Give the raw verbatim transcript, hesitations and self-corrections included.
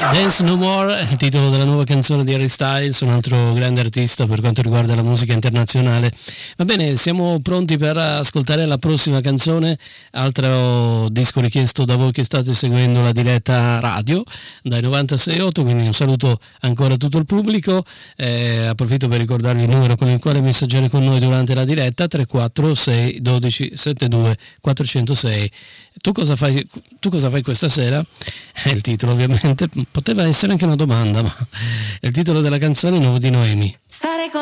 Dance No More è il titolo della nuova canzone di Harry Styles, un altro grande artista per quanto riguarda la musica internazionale. Va bene, siamo pronti per ascoltare la prossima canzone, altro disco richiesto da voi che state seguendo la diretta radio dai novantasei virgola otto, quindi un saluto ancora a tutto il pubblico. Eh, approfitto per ricordarvi il numero con il quale messaggiare con noi durante la diretta: tre quattro sei uno due sette due quattro zero sei. Tu cosa fai, tu cosa fai questa sera? È il titolo, ovviamente, poteva essere anche una domanda, ma è il titolo della canzone nuovo di Noemi. Stare con